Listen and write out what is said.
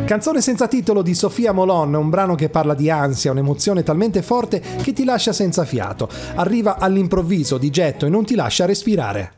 Canzone senza titolo di Sofia Molon, un brano che parla di ansia, un'emozione talmente forte che ti lascia senza fiato. Arriva all'improvviso, di getto e non ti lascia respirare.